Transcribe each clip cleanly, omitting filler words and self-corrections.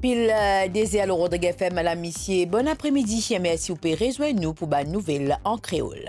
pile des à Rodrigue FM à la Missier. Bon après-midi et merci ou rejoindre-nous pour une nouvelle en créole.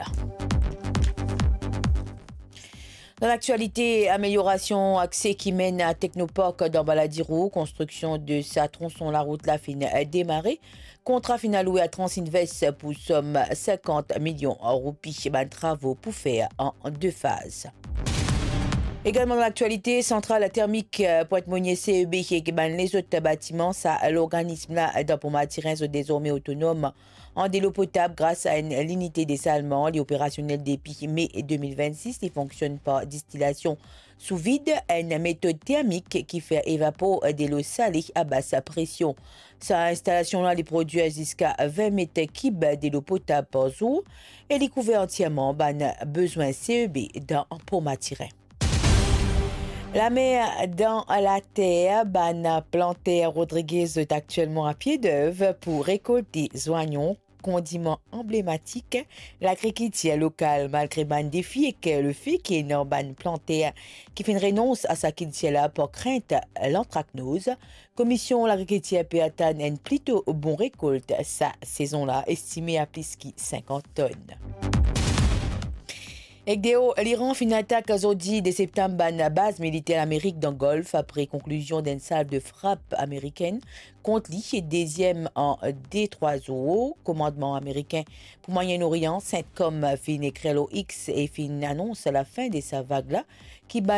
Dans l'actualité, amélioration accès qui mène à Technopark dans Baladirou, construction de sa tronçon la route la fin démarré. Contrat final loué à Transinvest pour somme 50 millions de roupies, travaux pour faire en deux phases. Également dans l'actualité, centrale thermique Pointe-Monnier CEB qui les autres bâtiments, ça l'organisme là pour Matirin sont désormais autonome en délo potable grâce à une l'unité des salements, les opérationnels depuis mai 2026, ils fonctionnent par distillation sous vide, une méthode thermique qui fait évaporer de l'eau salée à basse pression. Sa installation là, les produit jusqu'à 20 mètres cubes de l'eau potable par jour et les couvert entièrement besoin CEB dans pour Matirin. La mer dans la terre, Planter Rodriguez est actuellement à pied d'œuvre pour récolter oignons, condiments emblématiques. L'agriculture locale, malgré ban défi, et que le fait qu'il y ait une Planter qui fait une renonce à sa culture là pour crainte l'anthracnose. Commission l'agriculture peut atteindre une plutôt bonne récolte sa saison là, estimée à plus de 50 tonnes. L'Iran fait une attaque aujourd'hui de septembre à la base militaire américaine dans le Golfe après conclusion d'une salve de frappe américaine contre l'I deuxième en D3 jours. Commandement américain pour Moyen-Orient, CENTCOM fin écrit X et fin annonce à la fin de sa vague là qui